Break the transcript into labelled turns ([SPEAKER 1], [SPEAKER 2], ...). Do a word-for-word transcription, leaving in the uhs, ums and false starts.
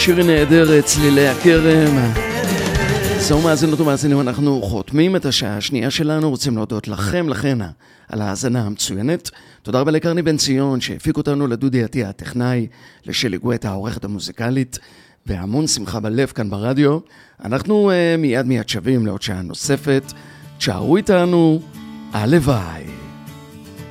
[SPEAKER 1] שיר נהדר, צלילי הכרם. זו מאזינות ומאזינים, אנחנו חותמים את השעה השנייה שלנו, רוצים להודות לכם, לכן, על ההאזנה המצוינת. תודה רבה לקרני בן ציון שהפיק אותנו, לדודי עטיה הטכנאי, לשלי גואטה העורכת המוזיקלית, והמון שמחה בלב כאן ברדיו. אנחנו uh, מיד מיד שווים לעוד שעה נוספת, תשארו איתנו, הלוואי.